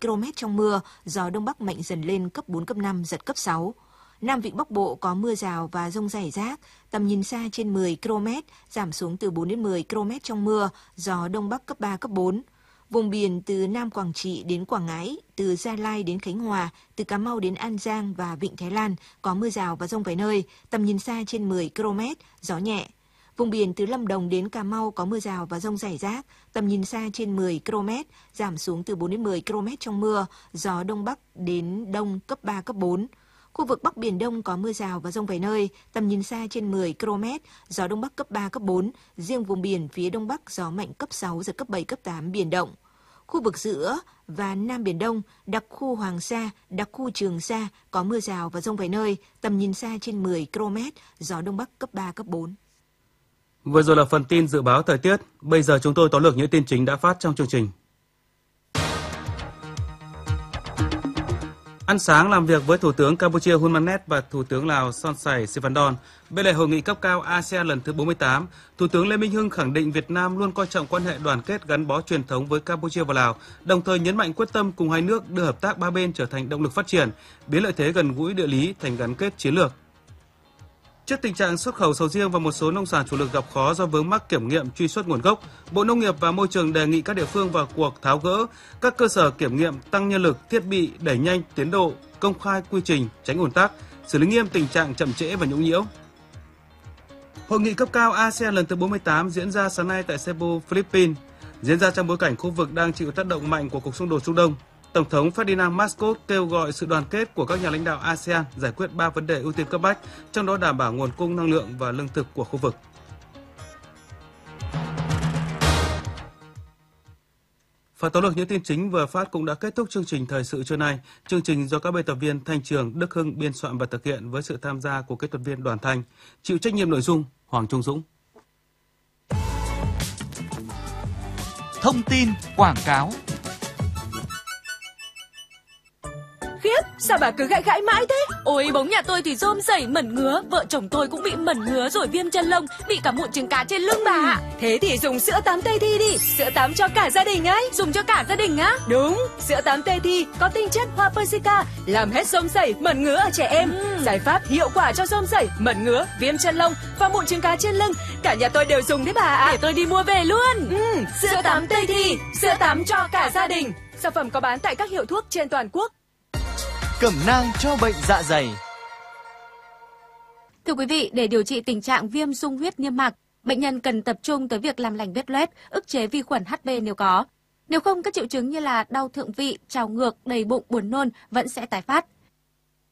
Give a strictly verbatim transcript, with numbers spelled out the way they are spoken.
ki lô mét trong mưa, gió Đông Bắc mạnh dần lên cấp bốn, cấp năm, giật cấp sáu. Nam Vịnh Bắc Bộ có mưa rào và dông rải rác, tầm nhìn xa trên mười ki lô mét, giảm xuống từ bốn đến mười ki lô mét trong mưa, gió Đông Bắc cấp ba, cấp bốn. Vùng biển từ Nam Quảng Trị đến Quảng Ngãi, từ Gia Lai đến Khánh Hòa, từ Cà Mau đến An Giang và Vịnh Thái Lan có mưa rào và dông vài nơi, tầm nhìn xa trên mười ki lô mét, gió nhẹ. Vùng biển từ Lâm Đồng đến Cà Mau có mưa rào và dông rải rác, tầm nhìn xa trên mười ki lô mét, giảm xuống từ bốn đến mười ki lô mét trong mưa, gió Đông Bắc đến Đông cấp ba, cấp bốn. Khu vực Bắc Biển Đông có mưa rào và dông vài nơi, tầm nhìn xa trên mười ki lô mét, gió Đông Bắc cấp ba, cấp bốn, riêng vùng biển phía Đông Bắc gió mạnh cấp sáu, giật cấp bảy, cấp tám, biển động. Khu vực giữa và Nam Biển Đông, đặc khu Hoàng Sa, đặc khu Trường Sa có mưa rào và dông vài nơi, tầm nhìn xa trên mười ki lô mét, gió Đông Bắc cấp ba, cấp bốn. Vừa rồi là phần tin dự báo thời tiết, bây giờ chúng tôi tóm lược những tin chính đã phát trong chương trình. Ăn sáng làm việc với Thủ tướng Campuchia Hun Manet và Thủ tướng Lào Son Sai Sivandon. Bên lề hội nghị cấp cao a sê an lần thứ bốn mươi tám, Thủ tướng Lê Minh Hưng khẳng định Việt Nam luôn coi trọng quan hệ đoàn kết gắn bó truyền thống với Campuchia và Lào, đồng thời nhấn mạnh quyết tâm cùng hai nước đưa hợp tác ba bên trở thành động lực phát triển, biến lợi thế gần gũi địa lý thành gắn kết chiến lược. Trước tình trạng xuất khẩu sầu riêng và một số nông sản chủ lực gặp khó do vướng mắc kiểm nghiệm truy xuất nguồn gốc, Bộ Nông nghiệp và Môi trường đề nghị các địa phương vào cuộc tháo gỡ các cơ sở kiểm nghiệm, tăng nhân lực, thiết bị, đẩy nhanh tiến độ, công khai quy trình, tránh ùn tắc, xử lý nghiêm tình trạng chậm trễ và nhũng nhiễu. Hội nghị cấp cao a sê an lần thứ bốn mươi tám diễn ra sáng nay tại Cebu, Philippines, diễn ra trong bối cảnh khu vực đang chịu tác động mạnh của cuộc xung đột Trung Đông. Tổng thống Ferdinand Marcos kêu gọi sự đoàn kết của các nhà lãnh đạo a sê an giải quyết ba vấn đề ưu tiên cấp bách, trong đó đảm bảo nguồn cung năng lượng và lương thực của khu vực. Phần tóm lược những tin chính vừa phát cũng đã kết thúc chương trình thời sự trưa nay. Chương trình do các biên tập viên Thanh Trường, Đức Hưng biên soạn và thực hiện với sự tham gia của kỹ thuật viên Đoàn Thanh, chịu trách nhiệm nội dung Hoàng Trung Dũng. Thông tin quảng cáo. Khiếp, sao bà cứ gãi gãi mãi thế? Ôi, bóng nhà tôi thì rôm rẩy mẩn ngứa, vợ chồng tôi cũng bị mẩn ngứa rồi viêm chân lông, bị cả mụn trứng cá trên lưng bà ạ. Thế thì dùng sữa tắm Tây Thi đi, sữa tắm cho cả gia đình ấy. Dùng cho cả gia đình á? Đúng, sữa tắm Tây Thi có tinh chất hoa Persica, làm hết rôm rẩy, mẩn ngứa ở trẻ em. Ừ. Giải pháp hiệu quả cho rôm rẩy, mẩn ngứa, viêm chân lông và mụn trứng cá trên lưng. Cả nhà tôi đều dùng đấy bà ạ. Để tôi đi mua về luôn. Ừ, sữa, sữa tắm Tây Thi, sữa tắm cho cả gia đình. Sản phẩm có bán tại các hiệu thuốc trên toàn quốc. Cẩm nang cho bệnh dạ dày. Thưa quý vị, để điều trị tình trạng viêm dung huyết niêm mạc, bệnh nhân cần tập trung tới việc làm lành vết loét, ức chế vi khuẩn hát bê nếu có. Nếu không, các triệu chứng như là đau thượng vị, trào ngược, đầy bụng, buồn nôn vẫn sẽ tái phát.